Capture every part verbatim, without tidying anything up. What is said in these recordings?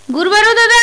गुरुबारू दादा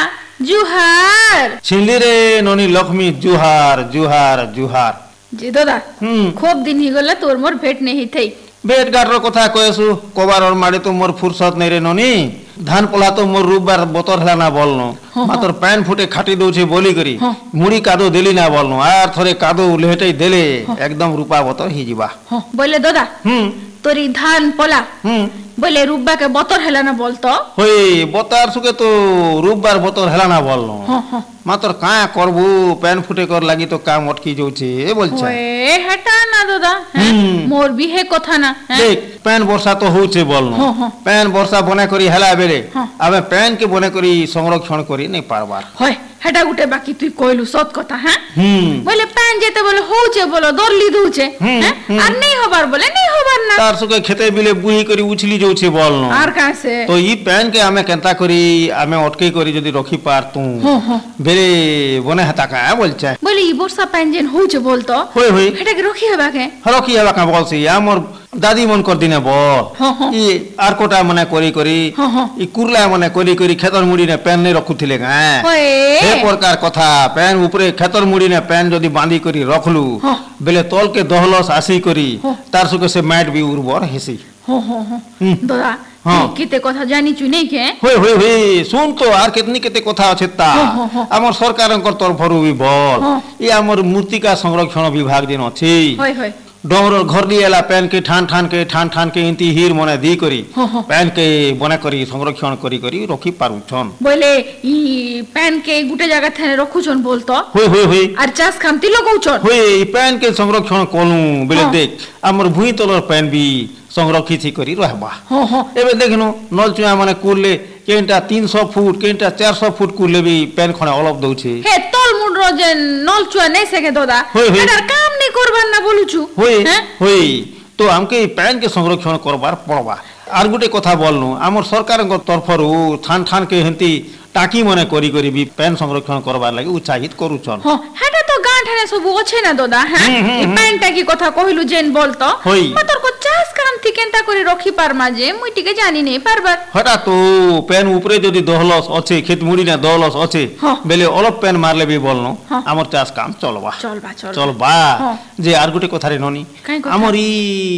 जुहार छिंदी रे ननी लक्ष्मी जुहार जुहार जुहार जी दादा खूब दिन ही गला तोर मोर भेट नहीं थई भेट गार कथा कहसु कबार और मारे तो मोर फुर्सत नहीं रे ननी धान पला तो मोर रूबार बतर हला ना बोलनो मातर पैन फुटे खाटी दउछे बोली करी मुड़ी कादो देली ना बोलनो आर थोरे कादो लेहटई देले एकदम रूपा बतर ही जीवा बोले दादा हम तोरी धान पला हम बोले रूबा के बतर हला ना बोलतो होई बतर सुके तो रूबार बतर हला ना बोलनो मातर का करबू पैन फुटे कर लागी तो काम अटकी जाउछे ए बोलछे ओए हटा ना दादा मोर भी है कथा ना देख पैन वर्षा तो होउछे बोलनो पैन वर्षा बने करी हला बेले आबे पैन के बने करी संरक्षण करी नहीं पारबार होय हेटा गुटे बाकी तुई कहलु सत कथा हैं बोले पैन जेते बोले होउछे बोलो दरली दउछे हैं আর नहीं होबार बोले नहीं होबार ना तार सुके खेते बिले बुही करी उछली जाउछे बोलनो आर का से तो ई पैन के आमे केनता करी आमे अटके करी जदी रखी पार तू बेले बने हता का बोलछे बोले ई वर्षा पैन जेन होउछे बोलतो होय होय हेटा के रखी हबा के रखी हबा का बोलसी हमर दादी मन कर दिने बोल ई आर कोटा मने करी करी ई कुरला मने करी करी खेतर मुड़ी ने पैन नहीं रखुथिले गा होय ए प्रकार कथा पैन ऊपरे खेतर मुड़ी ने पैन जदी बांधी करी रखलु बेले तल के दहलस आसी करी तार सुके से माट भी उर्वर हेसी हो हो हो दादा किते कथा जानी छु नहीं के होय होय होय सुन तो आर कितनी किते कथा अछि ता हमर सरकारक तरफरु भी बोल ई हमर मूर्तिका संरक्षण विभाग दिन अछि होय होय डोंगर घर लिएला पैन के ठान ठान के ठान ठान के इंती हीर मने दी करी पैन के बना करी संरक्षण करी करी रखी पारुछन बोले ई पैन के गुटे जगह थे रखुछन बोलतो होय होय होय आर चास खामती लगाउछन होय ई पैन के संरक्षण कोलू बेले देख हमर भुई तलर पैन भी संरक्षित ही करी रहबा हो हो एबे देखनो नलचुआ माने कुरले केनटा तीन सौ फुट केनटा चार सौ फुट कुरले भी पैन खणे अलप दउछे हे तल मुंडरो जे नलचुआ नै सके दादा एकर काम नै करबार ना बोलुछु होय होय तो हमके पैन के संरक्षण करबार पड़बा आर गुटे कथा बोलनु हमर सरकारक तरफरु थान थान के हंती टाकी मने करी करी भी पैन संरक्षण करबार लागि उत्साहित करूछन हां हेटा तो गांठाने सब अछि ना दादा हैं ई पैन टाकी कथा कहिलु जेन बोलतो मतर को चास काम थी केनता करी रखी पार माजे मुई टिके जानी नै पारबार हटा तो पैन ऊपरे जदी दहलस अछि खेत मुड़ी ने दहलस अछि बेले अलप पैन मारले भी बोलनो हमर चास काम चलबा चलबा चलबा जे आर गुटे कथा रे ननी हमर ई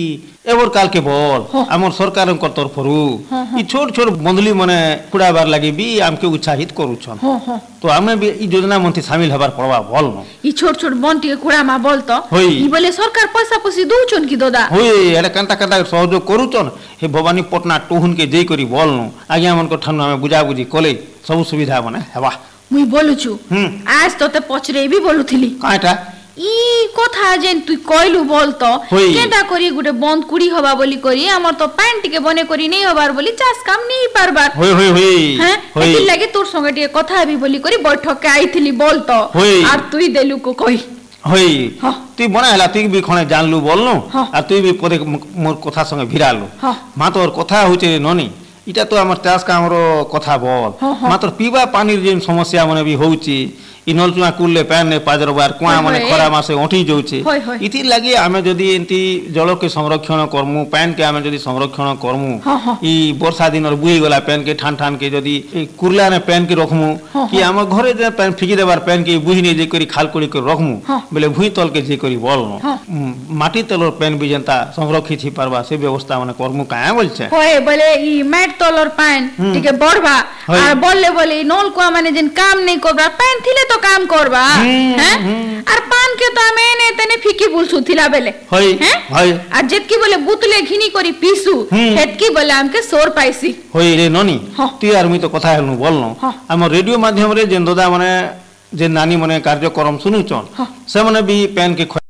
एवर काल के बोल हमर सरकारक तरफरु ई छोट छोट बंदली मने कुड़ाबार लागि भी हमके उत्साहित करूछन तो हमें भी ई योजना मंत्री शामिल हबार पड़वा बोल न ई छोट छोट बंटी के कुड़ा मा बोलतो ई बोले सरकार पैसा पसी दउछन की दादा होय एला कंता कंता सहयोग करूछन हे भवानी पटना टोहुन के जेई करी बोल न आगे मन को ठन्ना में बुझा बुझी कोले सब सुविधा बने हेबा मुई बोलुछु आज तो ते पचरे भी बोलुथिली काटा ई कथा जेन तू कहलु बोलतो केंदा करी गुटे बंद कुड़ी हवा बोली करी हमर तो पैंट के बने करी नहीं हबार बोली चास काम नहीं पारबार होय होय होय हैं एति लागि तोर संगे टिके कथा भी बोली करी बैठक के आइथिली बोलतो आर तुई देलु को कहि होय तू बनायला तू भी खणे जानलु बोलनु आ तू भी पदे मोर कथा संगे भिरालु मातोर कथा होचे ननी इटा तो हमर चास का हमरो कथा बोल मात्र पीवा पानी जेन समस्या मने भी होउची इ नलचुआ कुलले पैन ने पाजरबार कुआ माने खरा मासे ओठी जाउछे इति लागि आमे जदी एंती जल के संरक्षण करमु पैन के आमे जदी संरक्षण करमु इ वर्षा दिन और बुई गला पैन के ठान ठान के जदी कुरला ने पैन के रखमु कि हम घरे जे पैन फिकी देबार पैन के बुही ने जे करी खाल कोड़ी के रखमु बोले भुई तल के जे करी बोलनो माटी तलर पैन भी जनता संरक्षित ही पारबा से व्यवस्था माने करमु काया बोलछे होय बोले इ माट तलर पैन टिके बढ़बा आ बोलले बोले नल कुआ माने जेन काम नै करबा पैन थिले तो काम करबा हैं आर पान के तो हमें ने तने फीकी बुलसु थिला बेले हैं होय आ जेतकी बोले बुतले घिनी करी पीसु हेतकी बोले हमके सोर पाइसी होय रे ननी तू यार मी तो कथा हेलनु बोलनो हम रेडियो माध्यम रे जेन दादा माने जे नानी माने कार्यक्रम सुनुचन से माने भी पैन के